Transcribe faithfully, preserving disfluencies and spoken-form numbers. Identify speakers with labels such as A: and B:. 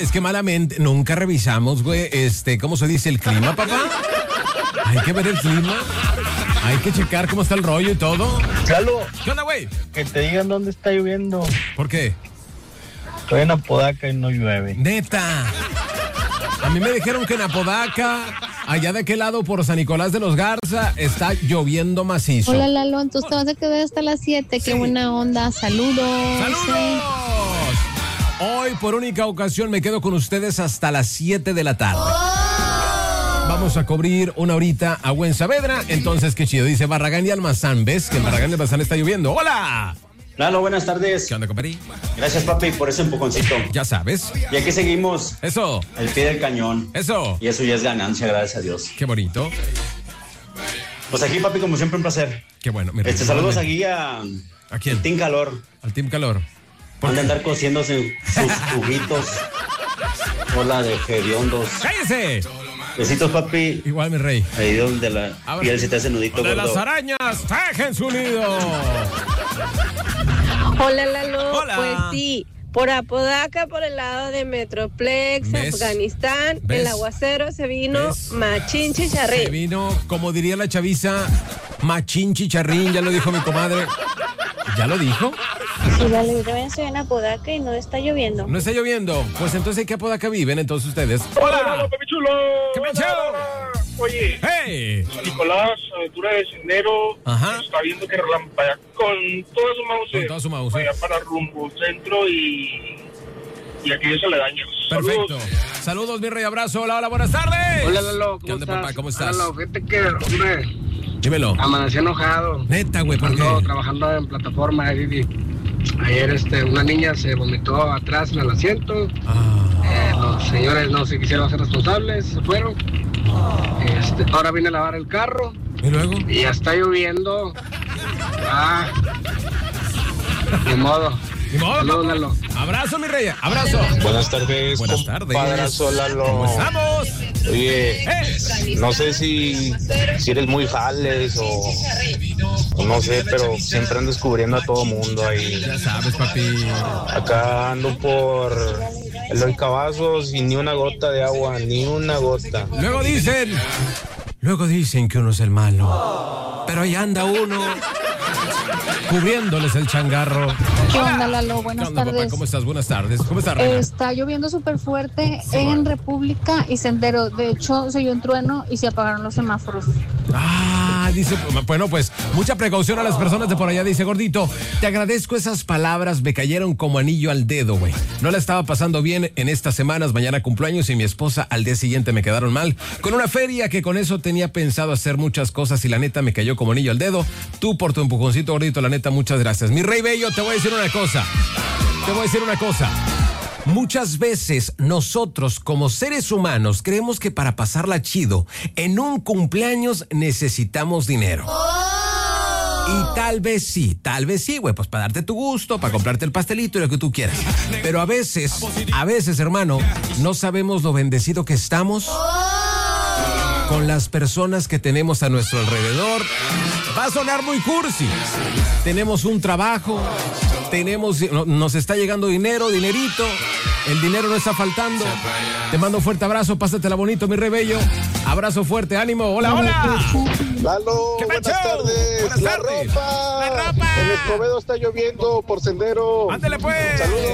A: es que malamente nunca revisamos, güey, este, ¿cómo se dice? ¿El clima, papá? Hay que ver el clima. Hay que checar cómo está el rollo y todo.
B: Lalo.
A: ¿Qué onda, güey?
B: Que te digan dónde está lloviendo.
A: ¿Por qué?
B: Estoy en Apodaca y no llueve.
A: Neta. A mí me dijeron que en Apodaca, allá de aquel lado por San Nicolás de los Garza, está lloviendo macizo.
C: Hola, Lalo, entonces te vas a quedar hasta las siete.
A: Sí.
C: Qué buena onda. Saludos.
A: ¡Saludos! Hoy, por única ocasión, me quedo con ustedes hasta las siete de la tarde. Vamos a cubrir una horita a Buen Saavedra. Entonces, qué chido. Dice Barragán y Almazán. ¿Ves que en Barragán y Almazán está lloviendo? ¡Hola!
D: Lalo, buenas tardes.
A: ¿Qué onda, compadre?
D: Gracias, papi, por ese empujoncito.
A: Ya sabes.
D: Y aquí seguimos.
A: Eso.
D: Al pie del cañón.
A: Eso.
D: Y eso ya es ganancia, gracias a Dios.
A: Qué bonito.
D: Pues aquí, papi, como siempre, un placer.
A: Qué bueno. Mi
D: Este,
A: rey.
D: saludos aquí a...
A: ¿A quién?
D: Al Team Calor.
A: Al Team Calor.
D: Van a andar cociéndose sus juguitos. Hola de hediondos.
A: ¡Cállese!
D: Besitos, papi.
A: Igual, mi rey.
D: Ahí donde la
A: Ahora
D: piel
A: sí.
D: se te hace nudito,
A: De
D: gordo.
A: las arañas, tejen su nido.
E: Hola, Lalo.
A: Hola.
E: Pues sí, por Apodaca, por el lado de Metroplex,
A: ¿Ves?
E: Afganistán,
A: ¿Ves?
E: el aguacero se vino
A: ¿Ves?
E: machín
A: Se
E: chicharrín.
A: vino, como diría la chaviza, machín chicharrín, ya lo dijo mi comadre. ¿Ya lo dijo?
F: Sí, Lalo, yo también estoy en Apodaca y no está lloviendo.
A: No está lloviendo. Pues entonces, ¿qué Apodaca viven entonces ustedes?
G: ¡Hola, papi chulo!
A: ¡Qué mencho!
G: Oye,
A: ¡Hey!
G: Nicolás, aventura de sendero,
A: Ajá.
G: está viendo que relampaguea con toda su mouse.
A: Con toda su mouse.
G: Vaya para rumbo centro y, y aquellos aledaños.
A: Perfecto. Saludos. Saludos, mi rey, abrazo. Hola, hola, buenas tardes.
H: Hola, Lalo,
A: ¿Qué
H: ¿cómo
A: onda,
H: estás?
A: papá? ¿Cómo estás?
H: Lalo, fíjate que, hombre,
A: Dímelo.
H: amanecí enojado.
A: Neta, güey, ¿por
H: Ando
A: qué?
H: trabajando en plataforma, Didi. Ayer este, una niña se vomitó atrás en el asiento.
A: Ah.
H: Eh, los señores no se quisieron hacer responsables, se fueron. Este, ahora vine a lavar el carro
A: ¿Y luego?
H: y ya está lloviendo. Ah, de modo.
A: Ni modo,
H: Saludos,
A: papá.
H: Lalo.
A: Abrazo, mi rey. Abrazo.
I: Buenas tardes,
A: Buenas tardes.
I: compadrazos, Lalo.
A: ¿Cómo estamos?
I: Oye,
A: ¡Eh!
I: no sé si, si eres muy jales o, o no sé, pero siempre ando descubriendo a todo mundo ahí.
A: Ya sabes, papi.
I: Acá ando por Eloy Cavazos y ni una gota de agua, ni una gota.
A: Luego dicen, luego dicen que uno es el malo, pero ahí anda uno cubriéndoles el changarro.
C: ¿Qué onda, Lalo?
A: ¿Qué
C: Buenas
A: onda, papá?
C: tardes.
A: ¿Cómo estás? Buenas tardes. ¿Cómo estás, reina?
C: Está lloviendo súper fuerte en República y Sendero. De hecho, se oyó un trueno y se apagaron los semáforos.
A: Ah, dice, bueno, pues mucha precaución a las personas de por allá, dice Gordito. Te agradezco esas palabras, me cayeron como anillo al dedo, güey. No la estaba pasando bien en estas semanas, mañana cumpleaños y mi esposa al día siguiente me quedaron mal. Con una feria que con eso tenía pensado hacer muchas cosas y la neta me cayó como anillo al dedo. Tú por tu empujoncito, Gordito, la neta, muchas gracias. Mi rey bello, te voy a decir una cosa. Te voy a decir una cosa. Muchas veces nosotros como seres humanos creemos que para pasarla chido en un cumpleaños necesitamos dinero. Y tal vez sí, tal vez sí, güey, pues para darte tu gusto, para comprarte el pastelito y lo que tú quieras. Pero a veces, a veces, hermano, no sabemos lo bendecido que estamos con las personas que tenemos a nuestro alrededor. Va a sonar muy cursi. Tenemos un trabajo, tenemos, nos está llegando dinero, dinerito, el dinero no está faltando. Te mando un fuerte abrazo, pásatela bonito, mi rey bello. Abrazo fuerte, ánimo, hola, hola.
J: Lalo,
A: ¿Qué
J: buenas
A: pacho?
J: tardes.
A: Buenas
J: La
A: tardes.
J: ropa.
A: La ropa.
J: En Escobedo está lloviendo por Sendero.
A: Ándale pues.
J: Saludos.